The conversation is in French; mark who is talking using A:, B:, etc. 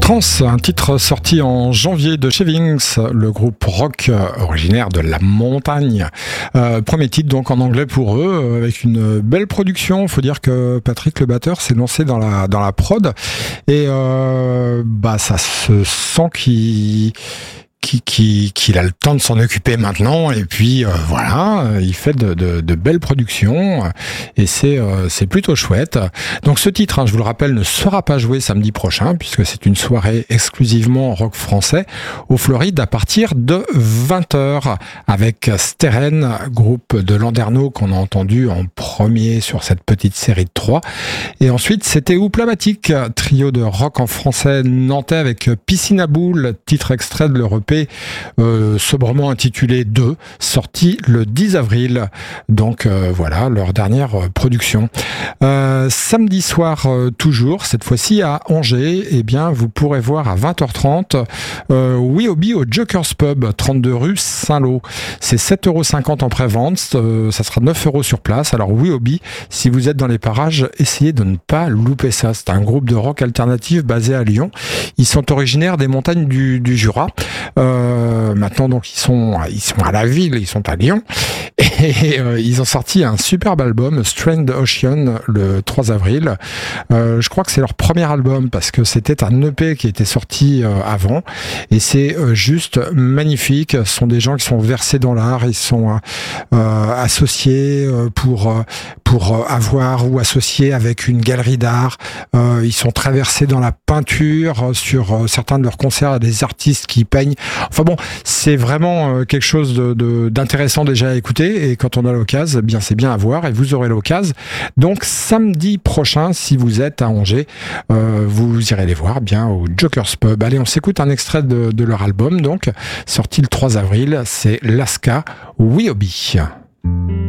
A: Trance, un titre sorti en janvier de chez Wings, le groupe rock originaire de la montagne. Premier titre donc en anglais pour eux, avec une belle production. Faut dire que Patrick le batteur s'est lancé dans la prod et ça se sent qu'il a le temps de s'en occuper maintenant, et puis il fait de belles productions et c'est plutôt chouette. Donc ce titre, je vous le rappelle, ne sera pas joué samedi prochain puisque c'est une soirée exclusivement rock français au Floride à partir de 20h avec Steren, groupe de Landerneau qu'on a entendu en premier sur cette petite série de 3. Et ensuite c'était Ouplamatique, trio de rock en français nantais avec Piscine à boules, titre extrait de leur EP sobrement intitulé 2, sorti le 10 avril. Donc voilà leur dernière production. Samedi soir toujours, cette fois-ci à Angers, vous pourrez voir à 20h30 Wiobi au Joker's Pub, 32 rue Saint-Lô. C'est 7,50€ en pré-vente, ça sera 9€ sur place. Alors Wiobi, si vous êtes dans les parages, essayez de ne pas louper ça. C'est un groupe de rock alternatif basé à Lyon. Ils sont originaires des montagnes du Jura. Maintenant donc ils sont à la ville, ils sont à Lyon et ils ont sorti un superbe album Strand Ocean le 3 avril. Je crois que c'est leur premier album parce que c'était un EP qui était sorti avant et c'est juste magnifique. Ce sont des gens qui sont versés dans l'art, ils sont associés pour avoir ou associés avec une galerie d'art. Ils sont très versés dans la peinture sur certains de leurs concerts, des artistes qui peignent. Enfin bon, c'est vraiment quelque chose d'intéressant déjà à écouter et quand on a l'occasion, c'est bien à voir et vous aurez l'occasion. Donc samedi prochain, si vous êtes à Angers, vous irez les voir au Joker's Pub. Allez, on s'écoute un extrait de leur album, donc sorti le 3 avril, c'est Laska Wiobi.